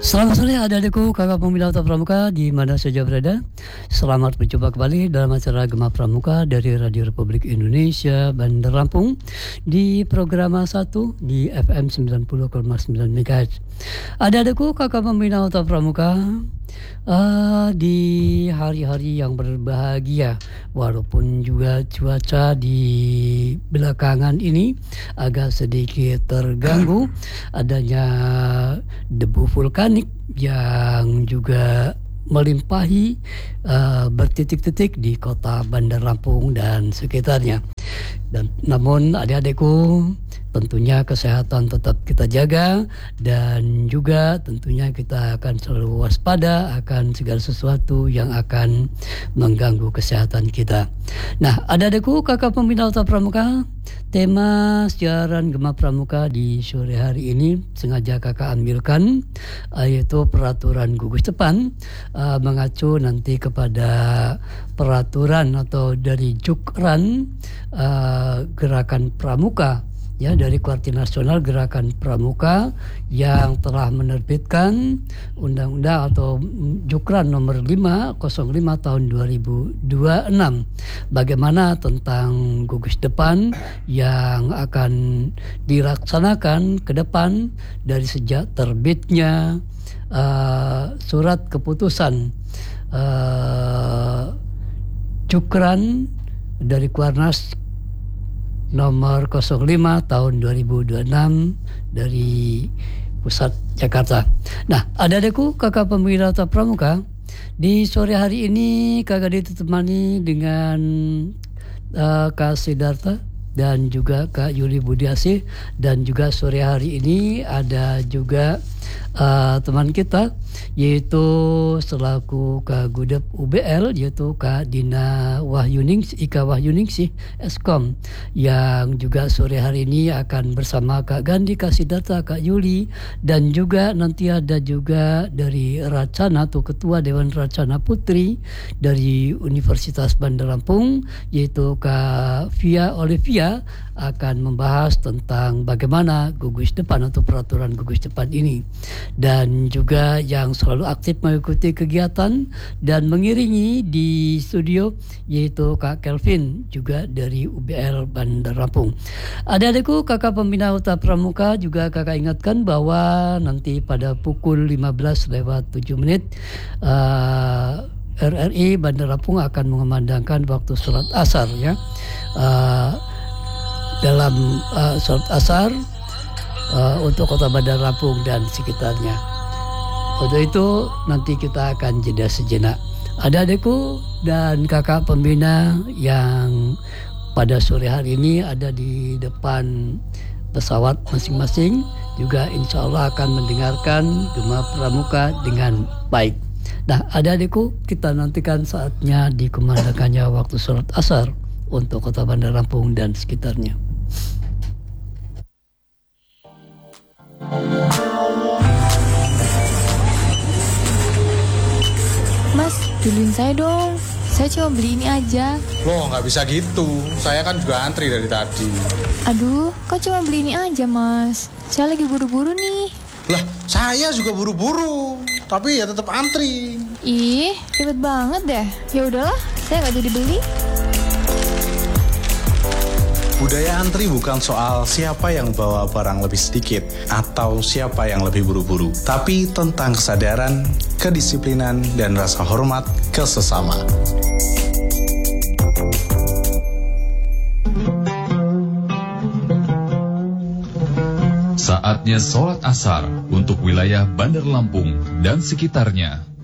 Selamat sore adik-adikku, kakak peminat Pramuka di mana saja berada. Selamat berjumpa kembali dalam acara Gema Pramuka dari Radio Republik Indonesia Bandar Lampung di program 1 di FM 90,9 MHz. Adik-adikku, kakak peminat Pramuka, di hari-hari yang berbahagia, walaupun juga cuaca di belakangan ini agak sedikit terganggu adanya debu vulkanik yang juga melimpahi bertitik-titik di kota Bandar Lampung dan sekitarnya. Dan namun adik-adikku, tentunya kesehatan tetap kita jaga dan juga tentunya kita akan selalu waspada akan segala sesuatu yang akan mengganggu kesehatan kita. Nah, adik-adikku, kakak pembina Pramuka, tema siaran Gema Pramuka di sore hari ini sengaja kakak ambilkan yaitu peraturan gugus depan, mengacu nanti kepada peraturan atau dari Jukran Gerakan Pramuka, ya, dari Kuarti Nasional Gerakan Pramuka yang telah menerbitkan undang-undang atau Jukran nomor 505 tahun 2026 bagaimana tentang gugus depan yang akan dilaksanakan ke depan dari sejak terbitnya surat keputusan Jukran dari Kuarnas nomor 05 tahun 2026 dari pusat Jakarta. Nah, adik-adikku, kakak pemirsa Pramuka, di sore hari ini kakak ditemani dengan Kak Sidarta dan juga Kak Yuli Budiasih, dan juga sore hari ini ada juga teman kita yaitu selaku Kak Gudep UBL yaitu Kak Dina Wahyuningsih, Ika Wahyuningsih Eskom, yang juga sore hari ini akan bersama Kak Gandhi, Kak Sidarta, Kak Yuli, dan juga nanti ada juga dari Racana atau Ketua Dewan Racana Putri dari Universitas Bandar Lampung yaitu Kak Via Olivia akan membahas tentang bagaimana gugus depan atau peraturan gugus depan ini. Dan juga yang selalu aktif mengikuti kegiatan dan mengiringi di studio yaitu Kak Kelvin juga dari UBL Bandar Lampung. Adik-adikku, kakak pembina Pramuka, juga kakak ingatkan bahwa nanti pada pukul 15:07 RRI Bandar Lampung akan mengumandangkan waktu sholat asar, ya. Dalam sholat asar untuk kota Bandar Lampung dan sekitarnya. Untuk itu nanti kita akan jeda sejenak. Adik-adikku dan kakak pembina yang pada sore hari ini ada di depan pesawat masing-masing juga insya Allah akan mendengarkan Gema Pramuka dengan baik. Nah, adik-adikku, kita nantikan saatnya dikumandangkannya waktu sholat asar untuk kota Bandar Lampung dan sekitarnya. Mas, duluin saya dong. Saya cuma beli ini aja. Loh, nggak bisa gitu. Saya kan juga antri dari tadi. Aduh, kok cuma beli ini aja, Mas? Saya lagi buru-buru nih. Lah, saya juga buru-buru. Tapi ya tetap antri. Ih, ribet banget deh. Ya udahlah, saya nggak jadi beli. Budaya antri bukan soal siapa yang bawa barang lebih sedikit atau siapa yang lebih buru-buru, tapi tentang kesadaran, kedisiplinan, dan rasa hormat ke sesama. Saatnya sholat asar untuk wilayah Bandar Lampung dan sekitarnya.